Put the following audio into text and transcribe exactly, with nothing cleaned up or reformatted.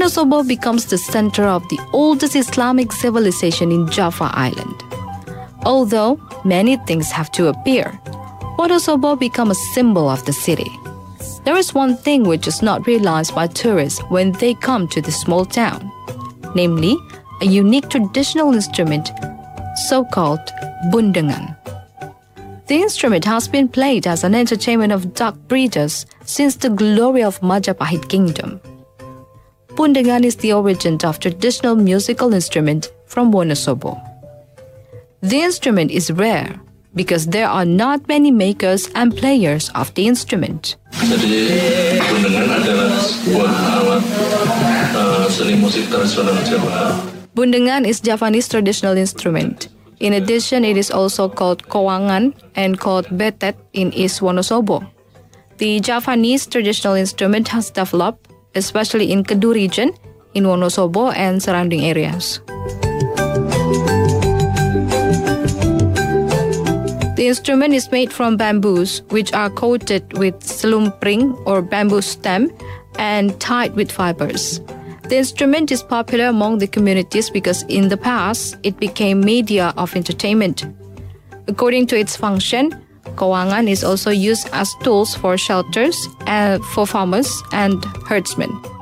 Wonosobo becomes the center of the oldest Islamic civilization in Java Island. Although many things have to appear, Wonosobo becomes a symbol of the city. There is one thing which is not realized by tourists when they come to this small town, namely a unique traditional instrument, so-called bundengan. The instrument has been played as an entertainment of dog breeders since the glory of Majapahit Kingdom. Bundengan is the origin of traditional musical instrument from Wonosobo. The instrument is rare because there are not many makers and players of the instrument. Jadi bundengan adalah sebuah alat uh, seni musik tradisional Jawa. Bundengan is Javanese traditional instrument. In addition, it is also called kowangan and called betet in East Wonosobo. The Javanese traditional instrument has developed, especially in Kedu region, in Wonosobo and surrounding areas. The instrument is made from bamboos, which are coated with selumpring or bamboo stem and tied with fibers. The instrument is popular among the communities because in the past, it became media of entertainment. According to its function, kowangan is also used as tools for shelters and for farmers and herdsmen.